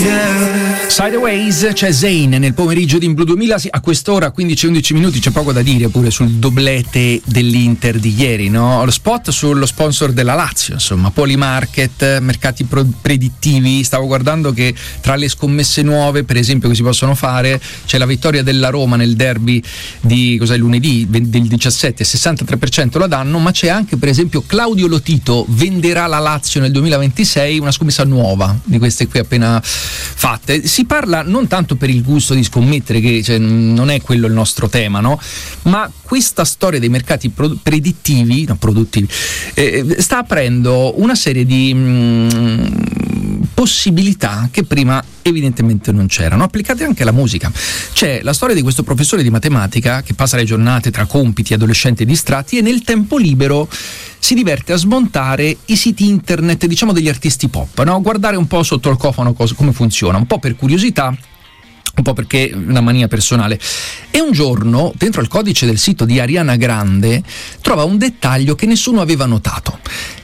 Sideways, c'è Zayn nel pomeriggio di In Blu 2000. A quest'ora 15-11 minuti c'è poco da dire pure sul doblete dell'Inter di ieri, no? Lo spot sullo sponsor della Lazio, insomma, Polymarket, mercati predittivi. Stavo guardando che tra le scommesse nuove, per esempio, che si possono fare, c'è la vittoria della Roma nel derby di lunedì del 17, 63% la danno, ma c'è anche, per esempio, Claudio Lotito venderà la Lazio nel 2026, una scommessa nuova di queste qui appena fatte. Si parla non tanto per il gusto di scommettere, che non è quello il nostro tema, no? Ma questa storia dei mercati produttivi sta aprendo una serie di possibilità che prima evidentemente non c'erano, applicate anche alla musica. C'è la storia di questo professore di matematica che passa le giornate tra compiti, adolescenti distratti, e nel tempo libero si diverte a smontare i siti internet, diciamo, degli artisti pop, no? Guardare un po' sotto il cofano come funziona, un po' per curiosità, un po' perché è una mania personale. E un giorno, dentro al codice del sito di Ariana Grande, trova un dettaglio che nessuno aveva notato: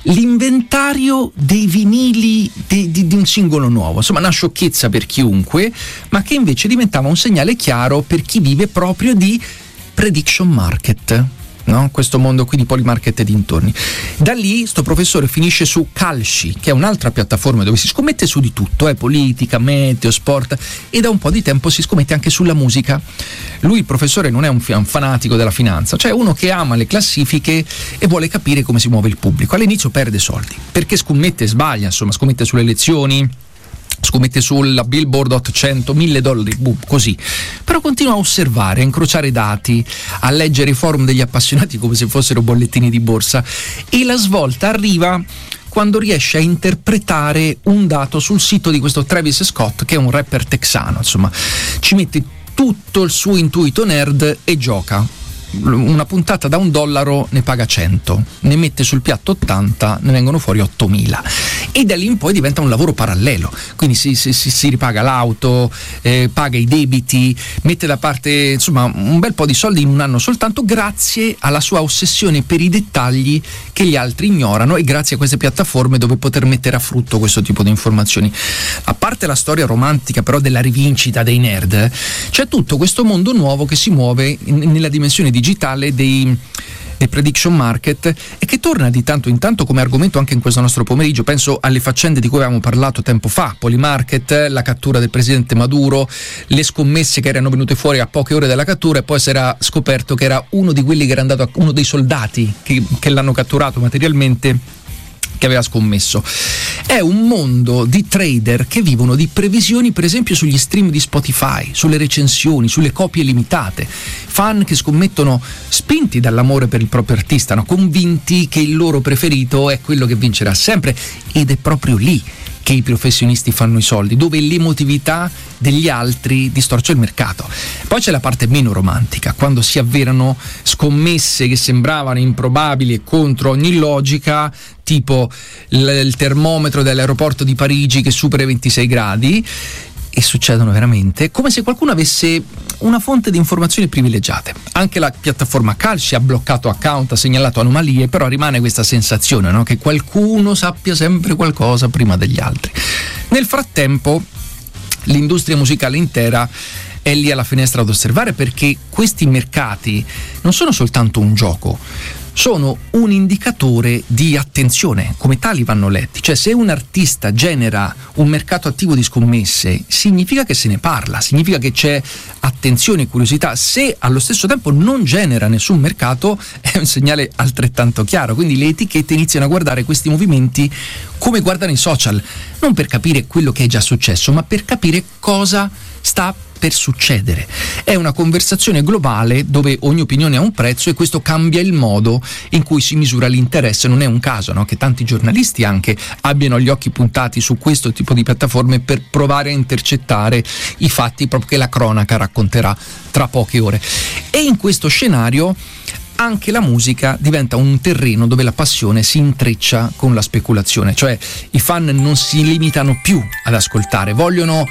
l'inventario dei vinili di un singolo nuovo. Insomma, una sciocchezza per chiunque, ma che invece diventava un segnale chiaro per chi vive proprio di prediction market, no? Questo mondo qui di Polymarket e dintorni. Da lì sto professore finisce su Kalshi, che è un'altra piattaforma dove si scommette su di tutto, politica, meteo, sport, e da un po' di tempo si scommette anche sulla musica. Lui, il professore, non è un fanatico della finanza, cioè uno che ama le classifiche e vuole capire come si muove il pubblico. All'inizio perde soldi perché scommette e sbaglia, insomma, scommette sulle elezioni, scommette sulla Billboard 800, $1.000, così. Però continua a osservare, a incrociare dati, a leggere i forum degli appassionati come se fossero bollettini di borsa, e la svolta arriva quando riesce a interpretare un dato sul sito di questo Travis Scott, che è un rapper texano. Insomma, ci mette tutto il suo intuito nerd e gioca. Una puntata da $1 ne paga 100, ne mette sul piatto 80, ne vengono fuori 8.000, e da lì in poi diventa un lavoro parallelo. Quindi si ripaga l'auto, paga i debiti, mette da parte, insomma, un bel po' di soldi in un anno soltanto, grazie alla sua ossessione per i dettagli che gli altri ignorano, e grazie a queste piattaforme dove poter mettere a frutto questo tipo di informazioni. A parte la storia romantica però della rivincita dei nerd, c'è tutto questo mondo nuovo che si muove nella dimensione digitale dei prediction market, e che torna di tanto in tanto come argomento anche in questo nostro pomeriggio. Penso alle faccende di cui avevamo parlato tempo fa: Polymarket, la cattura del presidente Maduro, le scommesse che erano venute fuori a poche ore dalla cattura, e poi si era scoperto che era uno di quelli che era andato uno dei soldati che l'hanno catturato materialmente, che aveva scommesso. È un mondo di trader che vivono di previsioni, per esempio sugli stream di Spotify, sulle recensioni, sulle copie limitate, fan che scommettono spinti dall'amore per il proprio artista, no? Convinti che il loro preferito è quello che vincerà sempre, ed è proprio lì che i professionisti fanno i soldi, dove l'emotività degli altri distorce il mercato. Poi c'è la parte meno romantica, quando si avverano scommesse che sembravano improbabili e contro ogni logica, tipo il termometro dell'aeroporto di Parigi che supera i 26 gradi, e succedono veramente, come se qualcuno avesse una fonte di informazioni privilegiate. Anche la piattaforma Kalshi ha bloccato account, ha segnalato anomalie, però rimane questa sensazione, no? Che qualcuno sappia sempre qualcosa prima degli altri. Nel frattempo l'industria musicale intera è lì alla finestra ad osservare, perché questi mercati non sono soltanto un gioco, sono un indicatore di attenzione, come tali vanno letti. Cioè, se un artista genera un mercato attivo di scommesse, significa che se ne parla, significa che c'è attenzione e curiosità. Se allo stesso tempo non genera nessun mercato, è un segnale altrettanto chiaro. Quindi le etichette iniziano a guardare questi movimenti come guardano i social, non per capire quello che è già successo, ma per capire cosa sta per succedere. È una conversazione globale dove ogni opinione ha un prezzo, e questo cambia il modo in cui si misura l'interesse. Non è un caso, no, che tanti giornalisti anche abbiano gli occhi puntati su questo tipo di piattaforme per provare a intercettare i fatti proprio che la cronaca racconterà tra poche ore. E in questo scenario anche la musica diventa un terreno dove la passione si intreccia con la speculazione. Cioè, i fan non si limitano più ad ascoltare, vogliono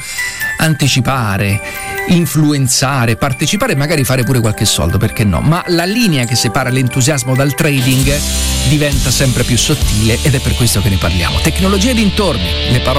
anticipare, influenzare, partecipare e magari fare pure qualche soldo, perché no? Ma la linea che separa l'entusiasmo dal trading diventa sempre più sottile, ed è per questo che ne parliamo. Tecnologia e dintorni, le parole